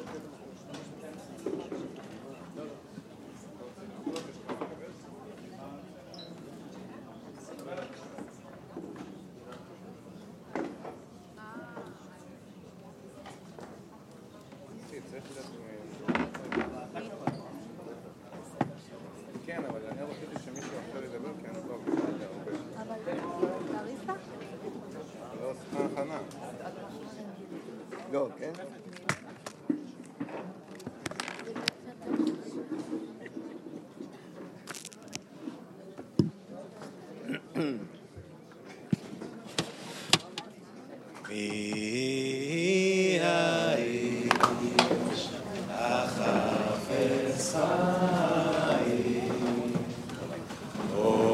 כן, אבל אני רציתי שמישהו אחר ידבר, כי אני לא יודע הרבה. אבל... תריסה? לא, שכה הכנה. לא, כן?